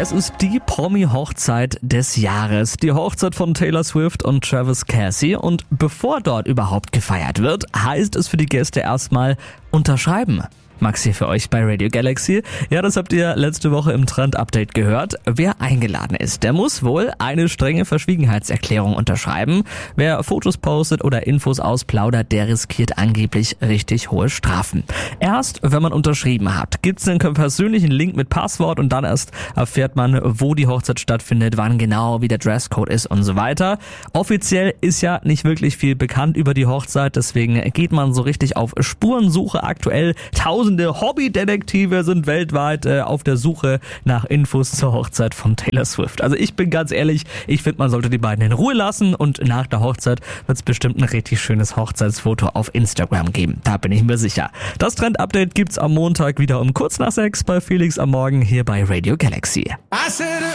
Es ist die Promi-Hochzeit des Jahres. Die Hochzeit von Taylor Swift und Travis Kelce. Und bevor dort überhaupt gefeiert wird, heißt es für die Gäste erstmal unterschreiben. Max hier für euch bei Radio Galaxy. Ja, das habt ihr letzte Woche im Trend-Update gehört. Wer eingeladen ist, der muss wohl eine strenge Verschwiegenheitserklärung unterschreiben. Wer Fotos postet oder Infos ausplaudert, der riskiert angeblich richtig hohe Strafen. Erst wenn man unterschrieben hat, gibt's einen persönlichen Link mit Passwort und dann erst erfährt man, wo die Hochzeit stattfindet, wann genau, wie der Dresscode ist und so weiter. Offiziell ist ja nicht wirklich viel bekannt über die Hochzeit, deswegen geht man so richtig auf Spurensuche aktuell. Tausende Hobbydetektive sind weltweit auf der Suche nach Infos zur Hochzeit von Taylor Swift. Also ich bin ganz ehrlich, ich finde, man sollte die beiden in Ruhe lassen und nach der Hochzeit wird es bestimmt ein richtig schönes Hochzeitsfoto auf Instagram geben. Da bin ich mir sicher. Das Trend-Update gibt's am Montag wieder um kurz nach 6 bei Felix am Morgen hier bei Radio Galaxy.